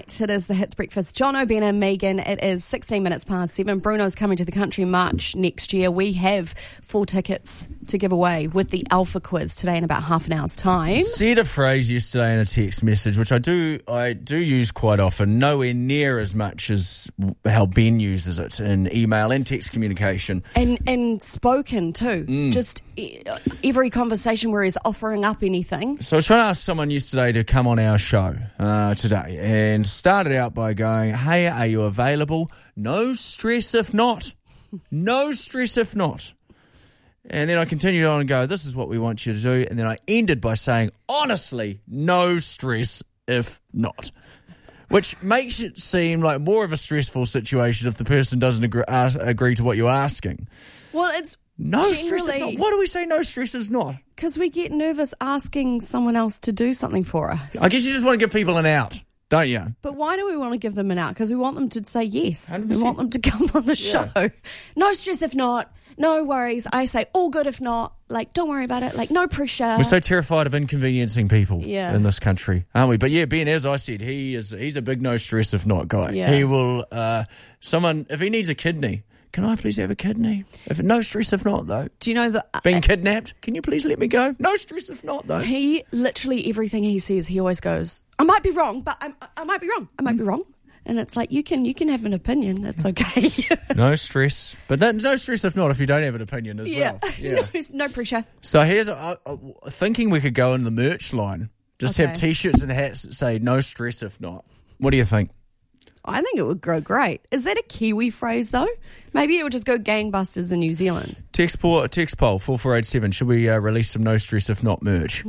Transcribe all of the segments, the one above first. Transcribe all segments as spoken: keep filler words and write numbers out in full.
right. It is the Hits Breakfast. John O'Benna, Megan. It is sixteen minutes past seven. Bruno's coming to the country March next year. We have four tickets to give away with the Alpha Quiz today in about half an hour's time. Said a phrase yesterday in a text message, which I do I do use quite often, nowhere near as much as how Ben uses it in email and text communication. And and spoken too. Mm. Just every conversation where he's offering up anything. So I was trying to ask someone yesterday to come on our show uh, today and started out by going, hey, are you available? No stress if not. No stress if not. And then I continued on and go, this is what we want you to do. And then I ended by saying, honestly, no stress if not. Which makes it seem like more of a stressful situation if the person doesn't agree, ask, agree to what you're asking. Well, it's no stress if not. Why do we say no stress if not? Because we get nervous asking someone else to do something for us. I guess you just want to give people an out, don't you? But why do we want to give them an out? Because we want them to say yes. one hundred percent. We want them to come on the show. Yeah. No stress if not. No worries. I say all good if not. Like, don't worry about it. Like, no pressure. We're so terrified of inconveniencing people yeah. in this country, aren't we? But yeah, Ben, as I said, he is he's a big no stress if not guy. Yeah. He will, uh, someone, if he needs a kidney, can I please have a kidney? If no stress if not, though. Do you know that? Uh, Being kidnapped, can you please let me go? No stress if not, though. He, literally everything he says, he always goes, I might be wrong, but I'm, I might be wrong. I might be wrong. And it's like, you can you can have an opinion. That's okay. No stress. But that, no stress if not if you don't have an opinion as yeah. well. Yeah. no, no pressure. So here's, uh, uh, thinking we could go in the merch line. Just okay. have T-shirts and hats that say no stress if not. What do you think? I think it would grow great. Is that a Kiwi phrase, though? Maybe it would just go gangbusters in New Zealand. Text poll, text poll four four eight seven. Should we uh, release some no stress if not merch?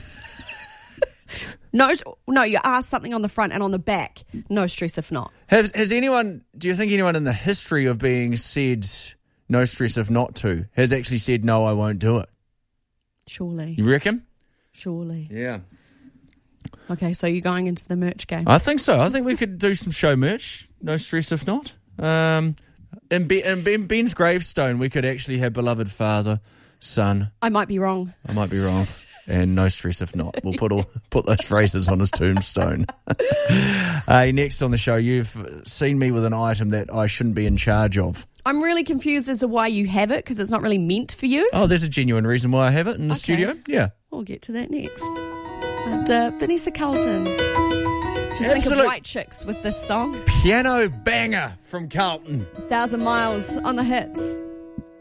No, no, you ask something on the front and on the back. No stress if not. Has, has anyone, do you think anyone in the history of being said no stress if not to has actually said, no, I won't do it? Surely. You reckon? Surely. Yeah. Okay, so you're going into the merch game. I think so. I think we could do some show merch. No stress if not. Um, in, Be- in Ben- Ben's gravestone, we could actually have beloved father, son. I might be wrong. I might be wrong. And no stress if not. We'll put all put those phrases on his tombstone. uh, next on the show, you've seen me with an item that I shouldn't be in charge of. I'm really confused as to why you have it, because it's not really meant for you. Oh, there's a genuine reason why I have it in the Okay. studio. Yeah. We'll get to that next. And uh, Vanessa Carlton. Just think Absolute of white chicks with this song. Piano banger from Carlton. Thousand Miles on the Hits.